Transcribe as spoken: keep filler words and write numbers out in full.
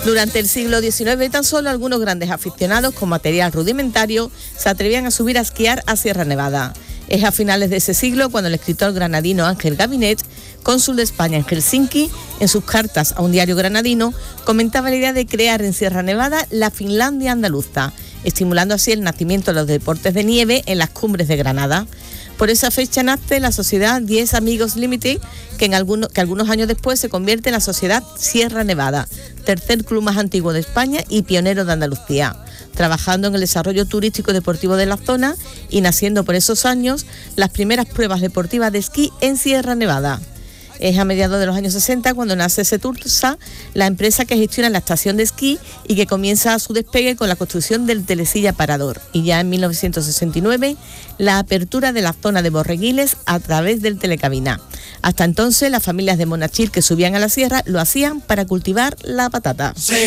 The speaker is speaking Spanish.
Durante el siglo diecinueve, tan solo algunos grandes aficionados con material rudimentario se atrevían a subir a esquiar a Sierra Nevada. Es a finales de ese siglo cuando el escritor granadino Ángel Gabinet, cónsul de España en Helsinki, en sus cartas a un diario granadino, comentaba la idea de crear en Sierra Nevada la Finlandia andaluza, estimulando así el nacimiento de los deportes de nieve en las cumbres de Granada. Por esa fecha nace la sociedad diez Amigos Limited, que, en algunos, que algunos años después se convierte en la sociedad Sierra Nevada, tercer club más antiguo de España y pionero de Andalucía, trabajando en el desarrollo turístico y deportivo de la zona y naciendo por esos años las primeras pruebas deportivas de esquí en Sierra Nevada. Es a mediados de los años sesenta cuando nace Setursa, la empresa que gestiona la estación de esquí y que comienza su despegue con la construcción del telesilla parador. Y ya en mil novecientos sesenta y nueve, la apertura de la zona de Borreguiles a través del telecabina. Hasta entonces, las familias de Monachil que subían a la sierra lo hacían para cultivar la patata.